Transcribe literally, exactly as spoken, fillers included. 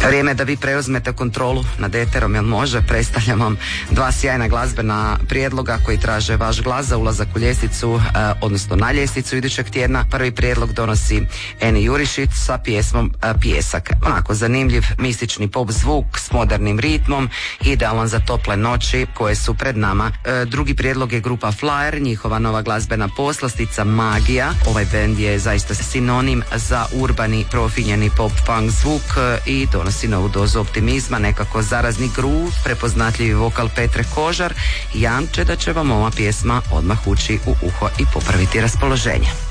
Vrijeme da vi preuzmete kontrolu nad eterom, jel može? Predstavljam vam dva sjajna glazbena prijedloga koji traže vaš glas za ulazak u ljestvicu, eh, odnosno na ljestvicu idućeg tjedna. Prvi prijedlog donosi Eni Jurišić sa pjesmom eh, Pijesak. Onako zanimljiv mistični pop zvuk s modernim ritmom, idealan za tople noći koje su pred nama. Eh, drugi prijedlog je grupa Flyer, njihova nova glazbena poslastica Magija. Ovaj bend je zaista sinonim za urbani profinjeni pop punk zvuk eh, i donosi novu dozu optimizma, nekako zarazni groove, prepoznatljivi vokal Petre Kožar jamče da će vam ova pjesma odmah ući u uho i popraviti raspoloženje.